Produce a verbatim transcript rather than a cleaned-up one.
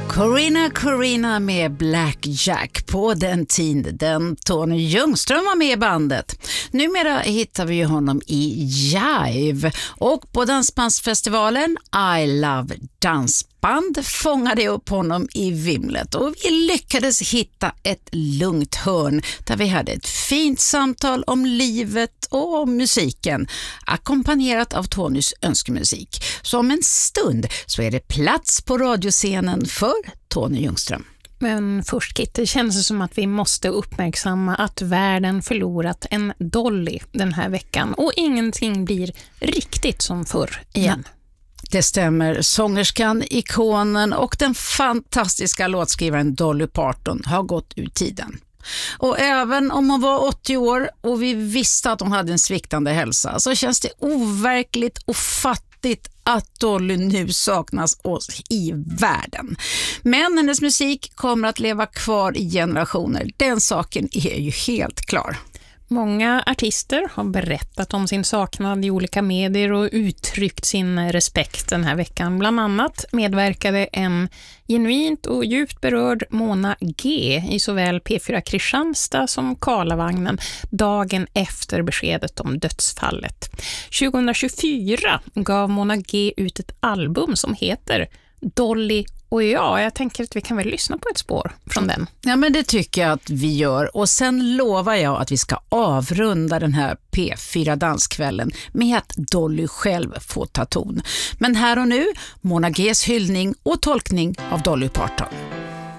Corina Corina med Black Jack på den tiden Tony Ljungström var med i bandet. Numera hittar vi ju honom i Jive och på Dansbandsfestivalen I Love Dansband fångade upp honom i vimlet och vi lyckades hitta ett lugnt hörn där vi hade ett fint samtal om livet och om musiken ackompanjerat av Tonys önskemusik. Så om en stund så är det plats på radioscenen för Tony Ljungström. Men först Kit, det känns som att vi måste uppmärksamma att världen förlorat en Dolly den här veckan och ingenting blir riktigt som förr igen. Ja. Det stämmer, sångerskan, ikonen och den fantastiska låtskrivaren Dolly Parton har gått ur tiden. Och även om hon var åttio år och vi visste att hon hade en sviktande hälsa så känns det overkligt och fattigt att Dolly nu saknas oss i världen. Men hennes musik kommer att leva kvar i generationer. Den saken är ju helt klar. Många artister har berättat om sin saknad i olika medier och uttryckt sin respekt den här veckan. Bland annat medverkade en genuint och djupt berörd Mona G i såväl P fyra Kristianstad som Karlavagnen dagen efter beskedet om dödsfallet. tjugohundratjugofyra gav Mona G ut ett album som heter Dolly och ja, jag tänker att vi kan väl lyssna på ett spår från den. Ja, men det tycker jag att vi gör. Och sen lovar jag att vi ska avrunda den här P fyra danskvällen med att Dolly själv får ta ton. Men här och nu, Mona G's hyllning och tolkning av Dolly Parton.